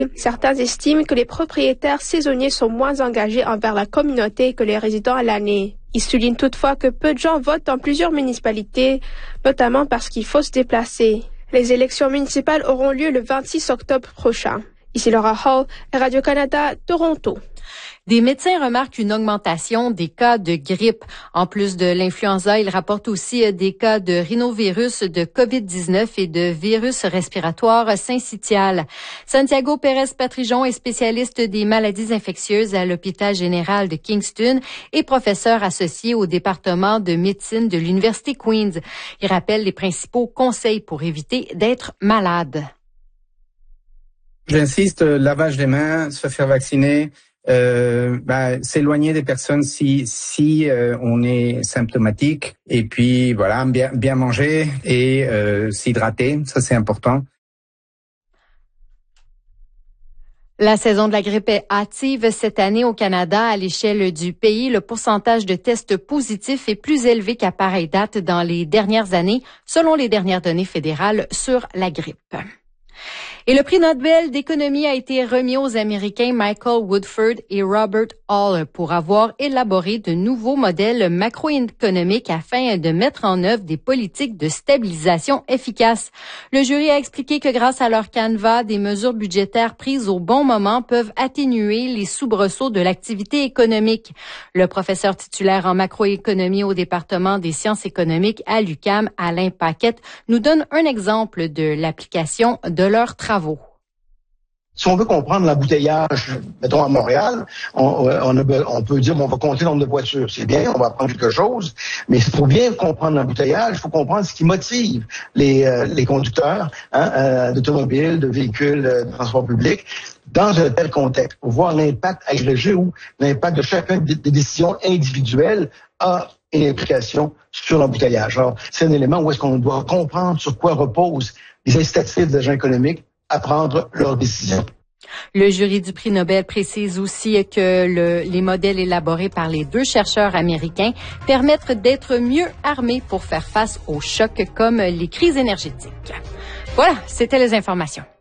Certains estiment que les propriétaires saisonniers sont moins engagés envers la communauté que les résidents à l'année. Ils soulignent toutefois que peu de gens votent dans plusieurs municipalités, notamment parce qu'il faut se déplacer. Les élections municipales auront lieu le 26 octobre prochain. Ici Laura Hall, Radio-Canada, Toronto. Des médecins remarquent une augmentation des cas de grippe. En plus de l'influenza, ils rapportent aussi des cas de rhinovirus, de COVID-19 et de virus respiratoire syncytial. Santiago Pérez-Patrijon est spécialiste des maladies infectieuses à l'hôpital général de Kingston et professeur associé au département de médecine de l'Université Queen's. Il rappelle les principaux conseils pour éviter d'être malade. J'insiste, lavage des mains, se faire vacciner, s'éloigner des personnes si on est symptomatique, et puis voilà, bien manger et s'hydrater, ça c'est important. La saison de la grippe est hâtive cette année au Canada. À l'échelle du pays, le pourcentage de tests positifs est plus élevé qu'à pareille date dans les dernières années, selon les dernières données fédérales sur la grippe. Et le prix Nobel d'économie a été remis aux Américains Michael Woodford et Robert Hall pour avoir élaboré de nouveaux modèles macroéconomiques afin de mettre en œuvre des politiques de stabilisation efficaces. Le jury a expliqué que grâce à leur canevas, des mesures budgétaires prises au bon moment peuvent atténuer les soubresauts de l'activité économique. Le professeur titulaire en macroéconomie au département des sciences économiques à l'UQAM, Alain Paquette, nous donne un exemple de l'application de leurs travaux. Si on veut comprendre l'embouteillage, mettons à Montréal, on peut dire on va compter le nombre de voitures. C'est bien, on va apprendre quelque chose, mais il faut bien comprendre l'embouteillage, il faut comprendre ce qui motive les conducteurs d'automobiles, de véhicules de transport public dans un tel contexte, pour voir l'impact agrégé ou l'impact de chacune des décisions individuelles a une implication sur l'embouteillage. Alors, c'est un élément où est-ce qu'on doit comprendre sur quoi reposent les incitatifs des agents économiques à prendre leurs décisions. Le jury du prix Nobel précise aussi que les modèles élaborés par les deux chercheurs américains permettent d'être mieux armés pour faire face aux chocs comme les crises énergétiques. Voilà, c'était les informations.